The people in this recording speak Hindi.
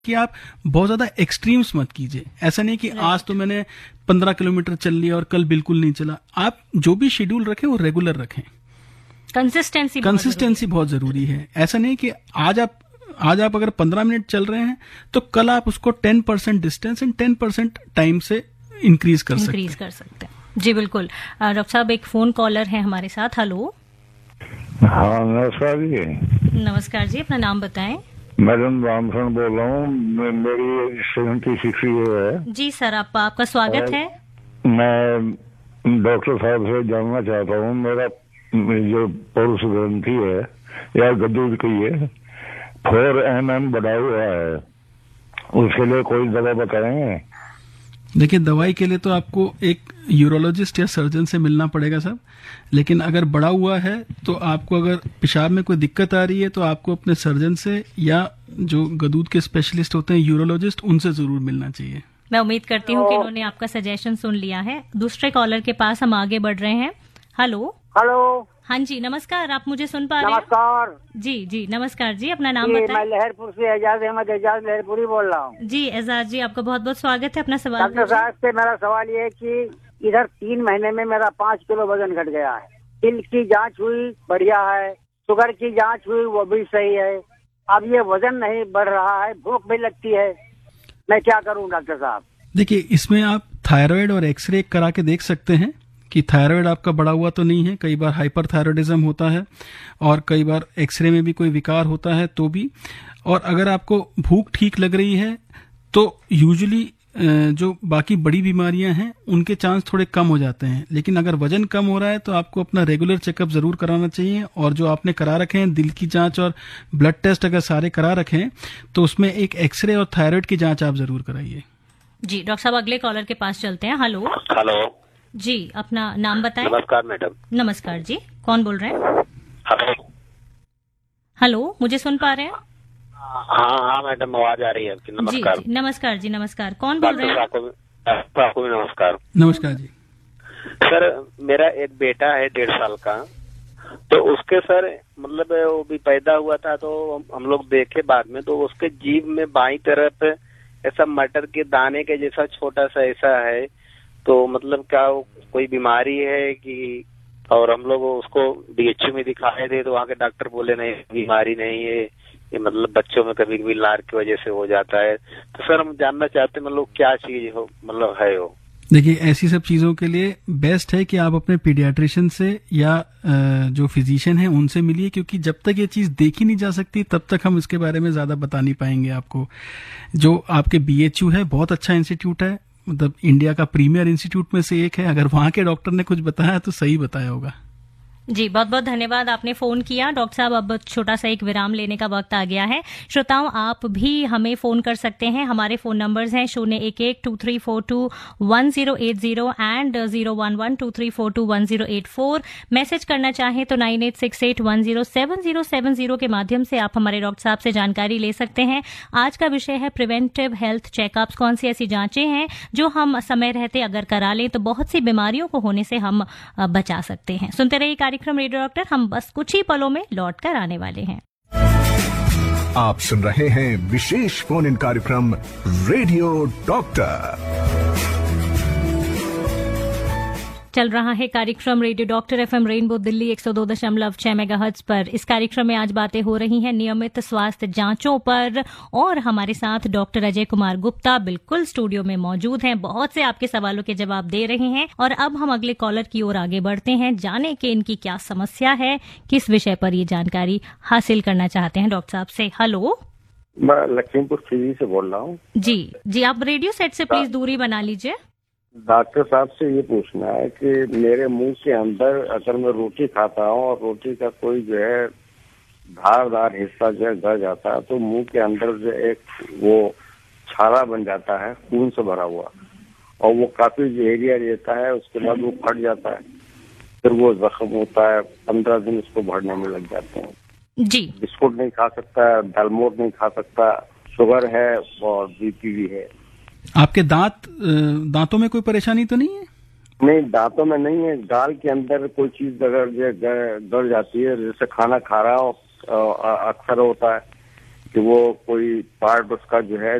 कि आप बहुत ज्यादा एक्सट्रीम्स मत कीजिए। ऐसा नहीं कि आज तो मैंने 15 किलोमीटर चल लिया और कल बिल्कुल नहीं चला। आप जो भी शेड्यूल रखें वो रेगुलर रखें। कंसिस्टेंसी बहुत जरूरी है। ऐसा नहीं कि आज आप अगर 15 मिनट चल रहे हैं तो कल आप उसको 10% डिस्टेंस एंड 10% टाइम से इंक्रीज कर सकते हैं। जी बिल्कुल। डॉक्टर साहब, एक फोन कॉलर है हमारे साथ। हेलो। हाँ, नमस्कार जी। नमस्कार जी, अपना नाम बताएं। मैडम रामचंद्र बोल रहा हूँ। मेरी 76 है। जी सर, आपका स्वागत है। मैं डॉक्टर साहब से जानना चाहता हूँ, मेरा जो पुरुष ग्रंथि है या गद्दूद की है 4 mm बढ़ा हुआ है, उसके लिए कोई दवा बताएंगे? देखिए, दवाई के लिए तो आपको एक यूरोलॉजिस्ट या सर्जन से मिलना पड़ेगा साहब। लेकिन अगर बढ़ा हुआ है तो आपको, अगर पेशाब में कोई दिक्कत आ रही है तो आपको अपने सर्जन से या जो गदूद के स्पेशलिस्ट होते हैं यूरोलॉजिस्ट, उनसे जरूर मिलना चाहिए। मैं उम्मीद करती हूँ कि उन्होंने आपका सजेशन सुन लिया है। दूसरे कॉलर के पास हम आगे बढ़ रहे हैं। हेलो। हाँ जी, नमस्कार। आप मुझे सुन पा रहे हैं? नमस्कार जी नमस्कार जी, अपना नाम बताएं। मैं लहरपुर से एजाज अहमद लहरपुरी बोल रहा हूँ। जी एजाज जी, आपका बहुत बहुत स्वागत है। अपना सवाल डॉक्टर साहब से मेरा सवाल ये है कि इधर 3 महीने में मेरा 5 किलो वजन घट गया है। दिल की जांच हुई, बढ़िया है। शुगर की जांच हुई, वो भी सही है। अब ये वजन नहीं बढ़ रहा है, भूख भी लगती है। मैं क्या करूँ डॉक्टर साहब? देखिए, इसमें आप थायराइड और एक्सरे करा के देख सकते हैं कि थायराइड आपका बढ़ा हुआ तो नहीं है। कई बार हाइपरथायराइडिज्म होता है और कई बार एक्सरे में भी कोई विकार होता है तो भी। और अगर आपको भूख ठीक लग रही है तो यूजुअली जो बाकी बड़ी बीमारियां हैं उनके चांस थोड़े कम हो जाते हैं। लेकिन अगर वजन कम हो रहा है तो आपको अपना रेगुलर चेकअप जरूर कराना चाहिए। और जो आपने करा रखे हैं दिल की जांच और ब्लड टेस्ट अगर सारे करा रखे हैं तो उसमें एक एक्सरे और थायराइड की जांच आप जरूर कराइए। जी डॉक्टर साहब, अगले कॉलर के पास चलते हैं। हेलो जी, अपना नाम बताएं। नमस्कार मैडम। नमस्कार जी, कौन बोल रहे हैं? हेलो, मुझे सुन पा रहे हैं? हाँ मैडम, आवाज आ रही है आपकी। नमस्कार जी, नमस्कार जी, नमस्कार। कौन बोल रहे हैं? आपको भी नमस्कार। नमस्कार जी। सर, मेरा एक बेटा है 1.5 साल का, तो उसके सर मतलब वो भी पैदा हुआ था तो हम लोग देखे बाद में, तो उसके जीभ में बाईं तरफ ऐसा मटर के दाने के जैसा छोटा सा ऐसा है। तो मतलब क्या कोई बीमारी है कि? और हम लोग उसको DHU में दिखाए थे तो वहाँ के डॉक्टर बोले नहीं, बीमारी नहीं है, ये मतलब बच्चों में कभी कभी लार की वजह से हो जाता है। तो सर हम जानना चाहते हैं मतलब क्या चीज हो, मतलब है वो? देखिए, ऐसी सब चीजों के लिए बेस्ट है कि आप अपने पीडियाट्रिशियन से या जो फिजिशियन है उनसे मिलिए, क्योंकि जब तक ये चीज देखी नहीं जा सकती तब तक हम इसके बारे में ज्यादा बता नहीं पाएंगे आपको। जो आपके BHU है बहुत अच्छा इंस्टीट्यूट है, मतलब इंडिया का प्रीमियर इंस्टीट्यूट में से एक है। अगर वहां के डॉक्टर ने कुछ बताया तो सही बताया होगा। जी बहुत बहुत धन्यवाद, आपने फोन किया। डॉक्टर साहब, अब छोटा सा एक विराम लेने का वक्त आ गया है। श्रोताओं, आप भी हमें फोन कर सकते हैं। हमारे फोन नंबर्स हैं 011-2342-1080 एंड 011-2342-1084। मैसेज करना चाहें तो 9868107070 के माध्यम से आप हमारे डॉक्टर साहब से जानकारी ले सकते हैं। आज का विषय है प्रिवेंटिव हेल्थ चेकअप्स। कौन सी ऐसी जांचें हैं जो हम समय रहते अगर करा लें तो बहुत सी बीमारियों को होने से हम बचा सकते हैं। सुनते रहिए कार्यक्रम रेडियो डॉक्टर। हम बस कुछ ही पलों में लौट कर आने वाले हैं। आप सुन रहे हैं विशेष फोन इन कार्यक्रम रेडियो डॉक्टर। चल रहा है कार्यक्रम radio doctor FM rainbow Delhi 102.6 megahertz पर। इस कार्यक्रम में आज बातें हो रही हैं नियमित स्वास्थ्य जांचों पर और हमारे साथ डॉक्टर अजय कुमार गुप्ता बिल्कुल स्टूडियो में मौजूद हैं। बहुत से आपके सवालों के जवाब दे रहे हैं और अब हम अगले कॉलर की ओर आगे बढ़ते हैं, जाने कि इनकी क्या समस्या है, किस विषय पर ये जानकारी हासिल करना चाहते हैं डॉक्टर साहब से। हेलो, मैं लखीमपुर खीरी से बोल रहा हूँ। जी, आप रेडियो सेट से प्लीज दूरी बना लीजिए। डॉक्टर साहब से ये पूछना है कि मेरे मुंह के अंदर अगर मैं रोटी खाता हूँ और रोटी का कोई जो है धारदार हिस्सा जो है गड़ जाता है तो मुंह के अंदर जो एक वो छाला बन जाता है खून से भरा हुआ, और वो काफी जहरीला रहता है। उसके बाद वो फट जाता है, फिर वो जख्म होता है। 15 दिन उसको भरने में लग जाते हैं। जी, बिस्कुट नहीं खा सकता, दालमोट नहीं खा सकता, शुगर है और BP भी है। आपके दांतों में कोई परेशानी तो नहीं है? नहीं, दांतों में नहीं है। गाल के अंदर कोई चीज अगर गड़ जाती है, जैसे खाना खा रहा हो अक्सर होता है, कि वो कोई पार्ट उसका जो है